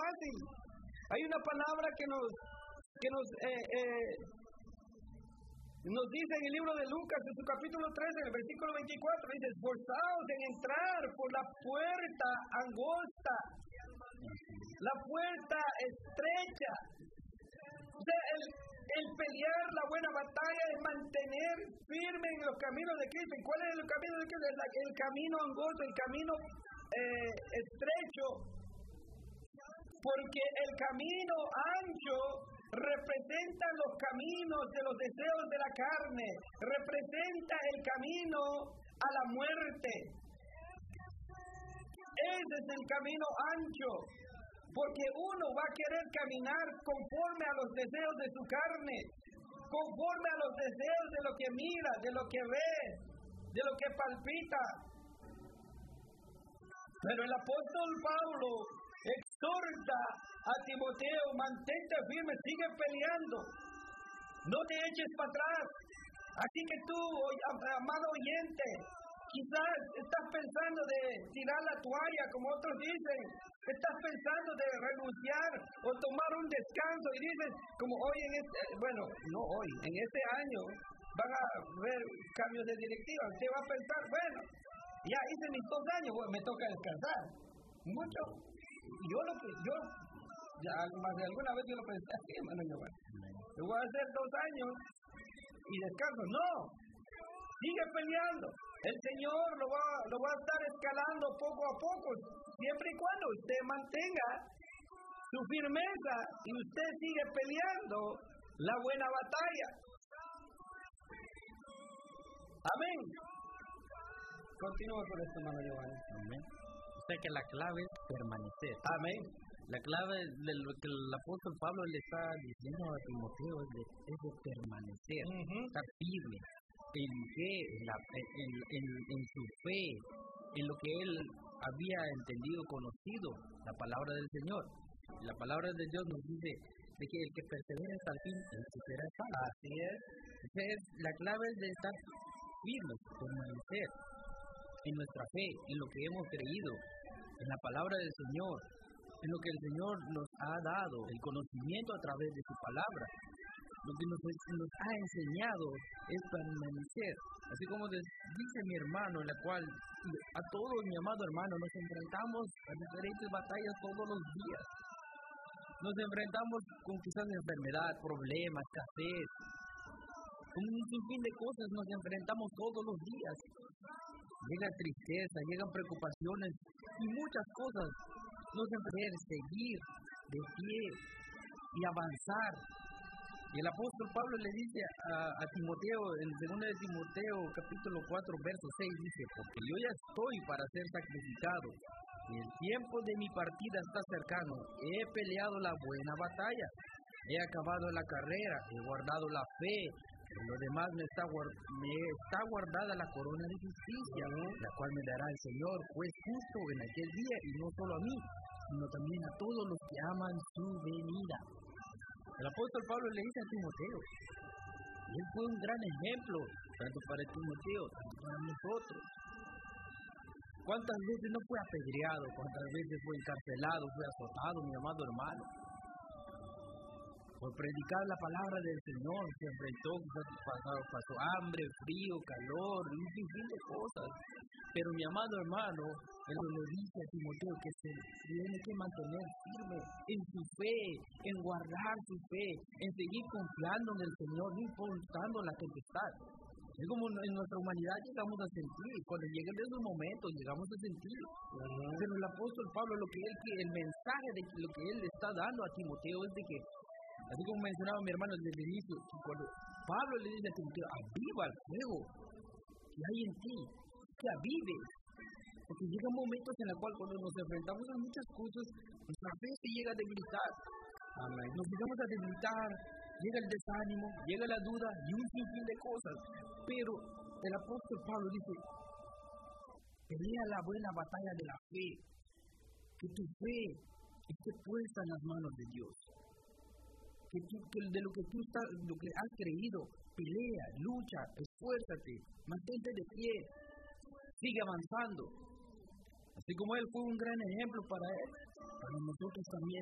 fácil. Hay una palabra que nos dice en el libro de Lucas, en su capítulo 13, en el versículo 24, dice: esforzaos en entrar por la puerta angosta, la puerta estrecha. O sea, el pelear la buena batalla es mantener firme en los caminos de Cristo. ¿Y cuál es el camino de Cristo? El camino angosto, el camino estrecho. Porque el camino ancho representa los caminos de los deseos de la carne, representa el camino a la muerte. Ese es el camino ancho, porque uno va a querer caminar conforme a los deseos de su carne, conforme a los deseos de lo que mira, de lo que ve, de lo que palpita. Pero el apóstol Pablo exhorta a Timoteo: mantente firme, sigue peleando, no te eches para atrás. Así que tú, amado oyente, quizás estás pensando de tirar la toalla, como otros dicen, estás pensando de renunciar o tomar un descanso, y dices, como hoy en este año van a ver cambios de directiva. Usted va a pensar, bueno, ya hice mis 2 años, bueno, me toca descansar. Mucho. Más de alguna vez yo lo pensé así, hermano Giovanni. Yo voy a hacer 2 años y descanso. No, sigue peleando. El Señor lo va a estar escalando poco a poco, siempre y cuando usted mantenga su firmeza y usted sigue peleando la buena batalla. Amén. Continúa con esto, hermano Giovanni. Amén. O sea que la clave es permanecer. Amén. La clave de lo que el apóstol Pablo le está diciendo a Timoteo es de permanecer, estar firme. ¿En qué? En su fe, en lo que él había entendido, conocido, la palabra del Señor. La palabra de Dios nos dice de que el que persevera hasta el fin, el que será salvo. Así es. Entonces, la clave es de estar firmes, permanecer en nuestra fe, en lo que hemos creído, en la palabra del Señor, en lo que el Señor nos ha dado, el conocimiento a través de su palabra. Lo que nos ha enseñado es permanecer. Así como dice mi hermano, en la cual a todos, mi amado hermano, nos enfrentamos a diferentes batallas todos los días. Nos enfrentamos con quizás enfermedad, problemas, escasez, con un sinfín de cosas nos enfrentamos todos los días. Llega tristeza, llegan preocupaciones y muchas cosas. Nos enfrentamos a seguir de pie y avanzar. Y el apóstol Pablo le dice a Timoteo, en 2 de Timoteo, capítulo 4, verso 6, dice: porque yo ya estoy para ser sacrificado, y el tiempo de mi partida está cercano. He peleado la buena batalla, he acabado la carrera, he guardado la fe. Por lo demás me está guardada la corona de justicia, la cual me dará el Señor, pues justo en aquel día, y no solo a mí, sino también a todos los que aman su venida. El apóstol Pablo le dice a Timoteo, y él fue un gran ejemplo, tanto para Timoteo, tanto para nosotros. ¿Cuántas veces no fue apedreado? ¿Cuántas veces fue encarcelado, fue azotado, mi amado hermano? Por predicar la palabra del Señor, se enfrentó, pasó hambre, frío, calor, un sinfín de cosas. Pero mi amado hermano, él le dice a Timoteo que se tiene que mantener firme en su fe, en guardar su fe, en seguir confiando en el Señor, no importando la tempestad. Es como en nuestra humanidad llegamos a sentir, cuando lleguen esos momentos llegamos a sentir. Pero el apóstol Pablo, el mensaje de lo que él le está dando a Timoteo es de que, así como mencionaba mi hermano desde el inicio, cuando Pablo le dice a Timoteo: aviva el fuego que hay en ti, que avive. Porque llegan momentos en los cuales cuando nos enfrentamos a muchas cosas, nuestra fe se llega a debilitar. Amén. Nos llegamos a debilitar, llega el desánimo, llega la duda y un sinfín de cosas. Pero el apóstol Pablo dice: pelea la buena batalla de la fe, que tu fe esté puesta en las manos de Dios. Que de lo que has creído, pelea, lucha, esfuérzate, mantente de pie, sigue avanzando. Así como él fue un gran ejemplo para él, para nosotros también